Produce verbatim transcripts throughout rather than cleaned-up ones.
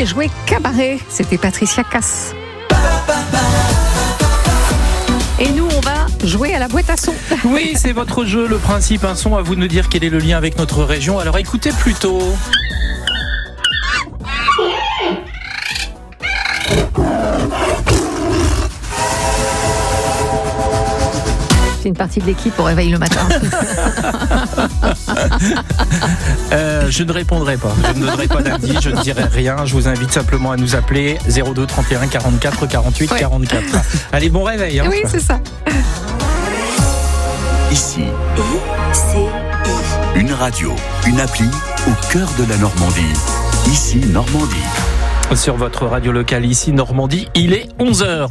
et jouer cabaret. C'était Patricia Cass. Et nous, on va jouer à la boîte à son. Oui, c'est votre jeu, le principe, un son. À vous de nous dire quel est le lien avec notre région. Alors écoutez plutôt. C'est une partie de l'équipe au réveil le matin. euh, je ne répondrai pas. Je ne donnerai pas d'indice, je ne dirai rien. Je vous invite simplement à nous appeler zéro deux trente et un quarante-quatre quarante-huit ouais. quarante-quatre. Allez, bon réveil. Hein. Oui, c'est ça. Ici, I C I. Une radio, une appli au cœur de la Normandie. Ici, Normandie. Sur votre radio locale, ici, Normandie, il est onze heures.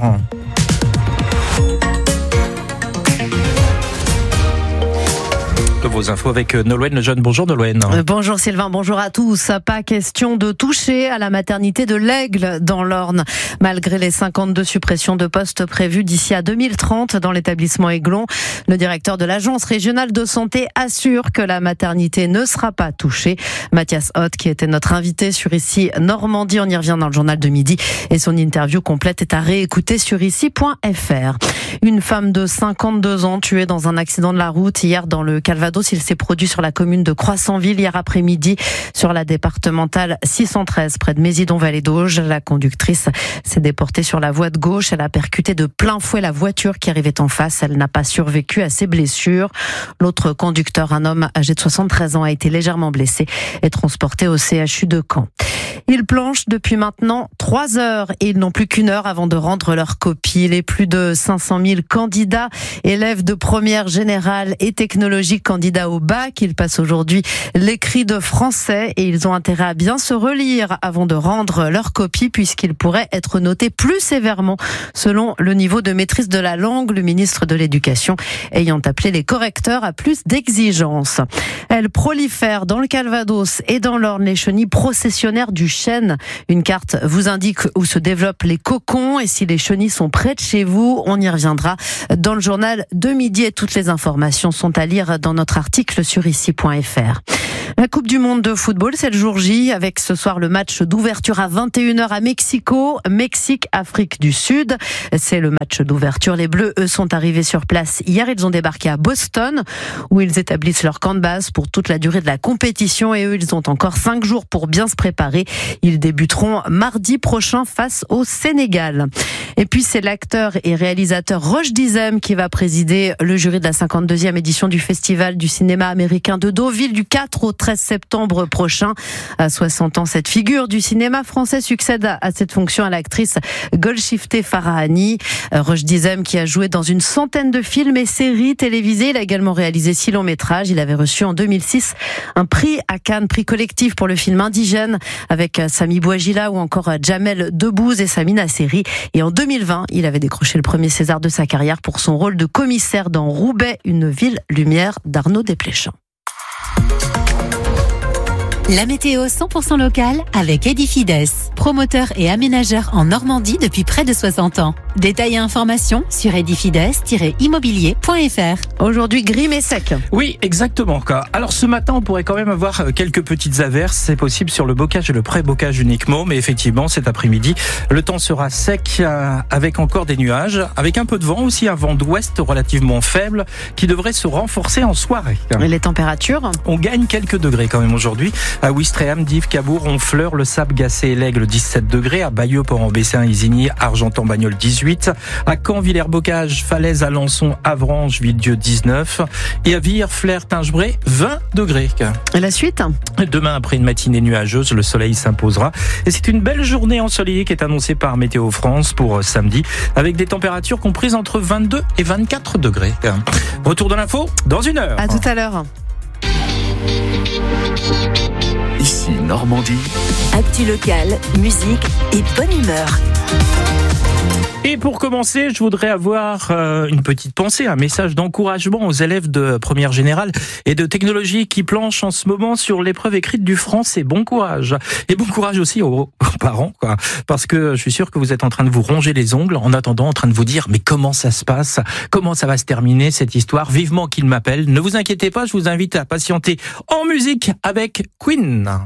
Vos infos avec Nolwenn Lejeune. Bonjour Nolwenn. Bonjour Sylvain, bonjour à tous. Pas question de toucher à la maternité de l'Aigle dans l'Orne. Malgré les cinquante-deux suppressions de postes prévues d'ici à deux mille trente dans l'établissement Aiglon, le directeur de l'agence régionale de santé assure que la maternité ne sera pas touchée. Mathias Hoth, qui était notre invité sur Ici Normandie, on y revient dans le journal de midi et son interview complète est à réécouter sur ici point f r. Une femme de cinquante-deux ans tuée dans un accident de la route hier dans le Calvados. Il s'est produit sur la commune de Croissanville hier après-midi sur la départementale six cent treize près de Mésidon-Vallée d'Auge. La conductrice s'est déportée sur la voie de gauche. Elle a percuté de plein fouet la voiture qui arrivait en face. Elle n'a pas survécu à ses blessures. L'autre conducteur, un homme âgé de soixante-treize ans, a été légèrement blessé et transporté au C H U de Caen. Ils planchent depuis maintenant trois heures et ils n'ont plus qu'une heure avant de rendre leur copie. Les plus de cinq cent mille candidats, élèves de première générale et technologique candidats au bac, ils passent aujourd'hui l'écrit de français et ils ont intérêt à bien se relire avant de rendre leur copie puisqu'ils pourraient être notés plus sévèrement selon le niveau de maîtrise de la langue, le ministre de l'Éducation ayant appelé les correcteurs à plus d'exigence. Elles prolifèrent dans le Calvados et dans l'Orne les chenilles processionnaires du chêne. Une carte vous indique où se développent les cocons et si les chenilles sont près de chez vous, on y reviendra dans le journal de midi et toutes les informations sont à lire dans notre article sur ici point f r. La Coupe du Monde de football, c'est le jour J, avec ce soir le match d'ouverture à vingt et une heures à Mexico, Mexique-Afrique du Sud. C'est le match d'ouverture. Les Bleus, eux, sont arrivés sur place hier. Ils ont débarqué à Boston, où ils établissent leur camp de base pour toute la durée de la compétition. Et eux, ils ont encore cinq jours pour bien se préparer. Ils débuteront mardi prochain face au Sénégal. Et puis, c'est l'acteur et réalisateur Roche Dizem qui va présider le jury de la cinquante-deuxième édition du Festival du cinéma américain de Deauville du quatre au treize septembre prochain. À soixante ans, cette figure du cinéma français succède à cette fonction à l'actrice Golshifteh Farahani. Roche Dizem qui a joué dans une centaine de films et séries télévisées. Il a également réalisé six longs métrages. Il avait reçu en deux mille six un prix à Cannes, prix collectif pour le film Indigène avec Sami Bouajila ou encore Jamel Debbouze et Samina Seri. Et en deux mille vingt, il avait décroché le premier César de sa carrière pour son rôle de commissaire dans Roubaix, une ville lumière d'Arnaud Desplechin. La météo cent pour cent locale avec Edifides, promoteur et aménageur en Normandie depuis près de soixante ans. Détails et informations sur edifides tiret immobilier point f r. Aujourd'hui, gris mais sec. Oui, exactement. Alors ce matin, on pourrait quand même avoir quelques petites averses. C'est possible sur le bocage et le pré-bocage uniquement. Mais effectivement, cet après-midi, le temps sera sec avec encore des nuages. Avec un peu de vent aussi, un vent d'ouest relativement faible qui devrait se renforcer en soirée. Et les températures ? On gagne quelques degrés quand même aujourd'hui. À Ouistreham, Dives, Cabourg, Honfleur, Le Sable, Gacé et l'Aigle, dix-sept degrés. À Bayeux, Port-en-Bessin, Isigny, Argentan, Bagnols, dix-huit. À Caen, Villers-Bocage, Falaise, Alençon, Avranches, Villedieu, dix-neuf. Et à Vire, Flers, Tingebray, vingt degrés. Et la suite ? Demain, après une matinée nuageuse, le soleil s'imposera. Et c'est une belle journée ensoleillée qui est annoncée par Météo France pour samedi, avec des températures comprises entre vingt-deux et vingt-quatre degrés. Retour de l'info dans une heure. À tout à l'heure. Ici Normandie. Actu locale, musique et bonne humeur. Et pour commencer, je voudrais avoir euh, une petite pensée, un message d'encouragement aux élèves de première générale et de technologie qui planchent en ce moment sur l'épreuve écrite du français. Bon courage. Et bon courage aussi aux, aux parents, quoi. Parce que je suis sûr que vous êtes en train de vous ronger les ongles en attendant, en train de vous dire mais comment ça se passe ? Comment ça va se terminer cette histoire ? Vivement qu'ils m'appellent. Ne vous inquiétez pas, je vous invite à patienter en musique avec Queen.